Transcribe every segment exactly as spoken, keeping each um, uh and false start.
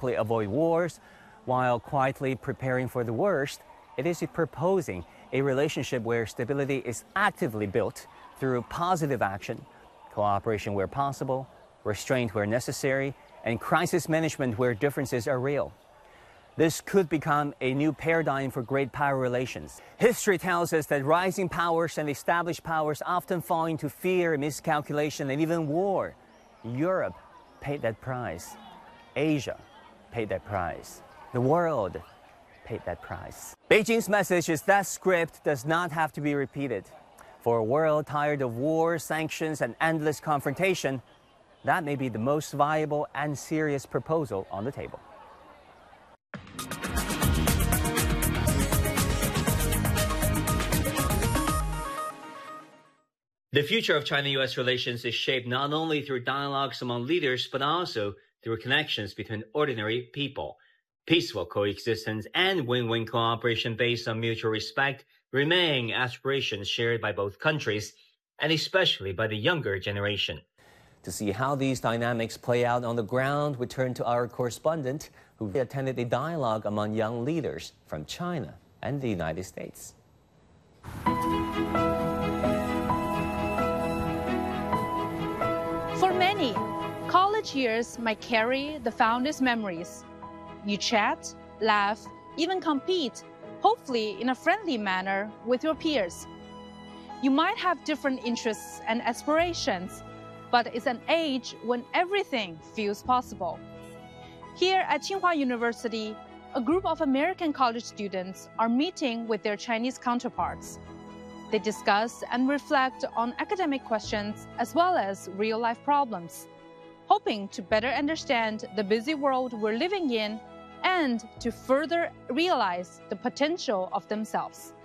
simply avoid wars while quietly preparing for the worst. It is proposing a relationship where stability is actively built through positive action, cooperation where possible, restraint where necessary, and crisis management where differences are real. This could become a new paradigm for great power relations. History tells us that rising powers and established powers often fall into fear, miscalculation, and even war. Europe paid that price. Asia paid that price. The world paid that price. Beijing's message is that script does not have to be repeated. For a world tired of war, sanctions, and endless confrontation, that may be the most viable and serious proposal on the table. The future of China-U S relations is shaped not only through dialogues among leaders, but also through connections between ordinary people. Peaceful coexistence and win-win cooperation based on mutual respect remain aspirations shared by both countries, and especially by the younger generation. To see how these dynamics play out on the ground, we turn to our correspondent who attended a dialogue among young leaders from China and the United States. For many, college years might carry the fondest memories. You chat, laugh, even compete, hopefully in a friendly manner with your peers. You might have different interests and aspirations, but it's an age when everything feels possible. Here at Tsinghua University, a group of American college students are meeting with their Chinese counterparts. They discuss and reflect on academic questions as well as real-life problems, hoping to better understand the busy world we're living in and to further realize the potential of themselves.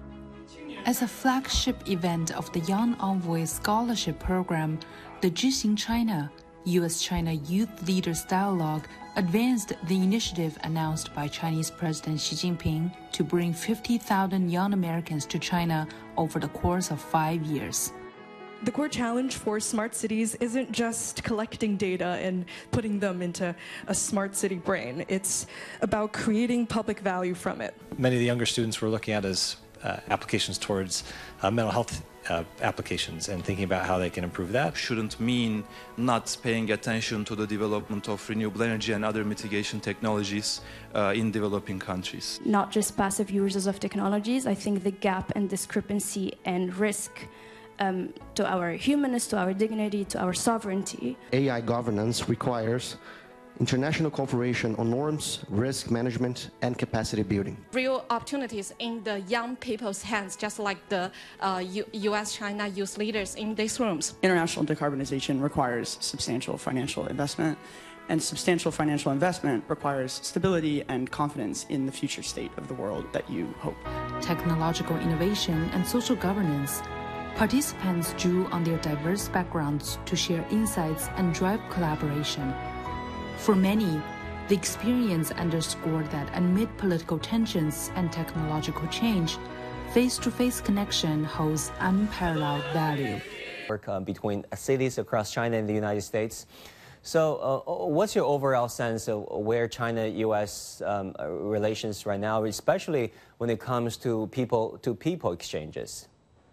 As a flagship event of the Young Envoy Scholarship Program, the Zhixing China, U S-China Youth Leaders Dialogue advanced the initiative announced by Chinese President Xi Jinping to bring fifty thousand young Americans to China over the course of five years. The core challenge for smart cities isn't just collecting data and putting them into a smart city brain. It's about creating public value from it. Many of the younger students were looking at as uh, applications towards uh, mental health uh, applications and thinking about how they can improve that. Shouldn't mean not paying attention to the development of renewable energy and other mitigation technologies uh, in developing countries. Not just passive users of technologies. I think the gap and discrepancy and risk Um, to our humanness, to our dignity, to our sovereignty. A I governance requires international cooperation on norms, risk management, and capacity building. Real opportunities in the young people's hands, just like the uh, U S-China youth leaders in these rooms. International decarbonization requires substantial financial investment, and substantial financial investment requires stability and confidence in the future state of the world that you hope. Technological innovation and social governance. Participants drew on their diverse backgrounds to share insights and drive collaboration. For many, the experience underscored that amid political tensions and technological change, face-to-face connection holds unparalleled value. Work um, between cities across China and the United States. So uh, what's your overall sense of where China-U S um, relations right now, especially when it comes to people-to-people exchanges?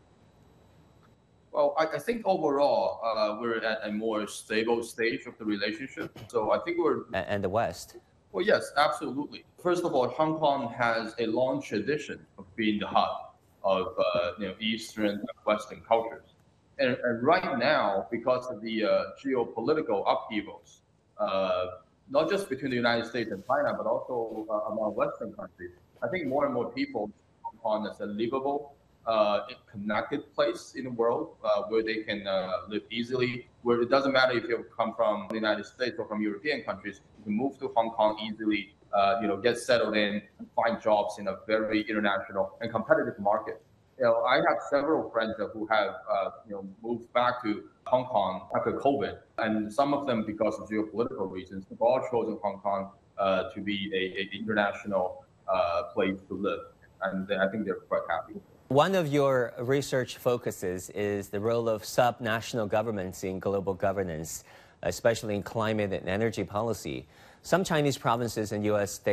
Well, I, I think overall uh, we're at a more stable stage of the relationship. So I think we're... And the West? Well, yes, absolutely. First of all, Hong Kong has a long tradition of being the hub of uh, you know, Eastern and Western cultures. And, and right now, because of the uh, geopolitical upheavals, uh, not just between the United States and China, but also uh, among Western countries, I think more and more people see Hong Kong as a livable, Uh, connected place in the world uh, where they can uh, live easily, where it doesn't matter if you come from the United States or from European countries, you can move to Hong Kong easily, uh, you know, get settled in, and find jobs in a very international and competitive market. You know, I have several friends who have, uh, you know, moved back to Hong Kong after COVID, and some of them because of geopolitical reasons, have all chosen Hong Kong uh, to be a, a international uh, place to live, and I think they're quite happy. One of your research focuses is the role of subnational governments in global governance, especially in climate and energy policy. Some Chinese provinces and U S states